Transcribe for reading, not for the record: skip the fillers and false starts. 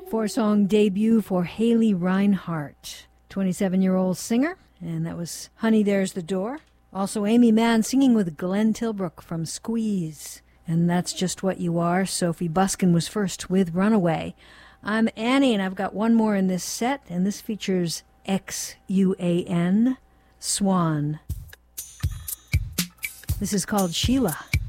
Four-song debut for Haley Reinhart, 27-year-old singer, and that was Honey, There's the Door. Also Amy Mann singing with Glenn Tilbrook from Squeeze, and That's Just What You Are. Sophie Buskin was first with Runaway. I'm Annie, and I've got one more in this set, and this features XUAN, Swan. This is called Sheila.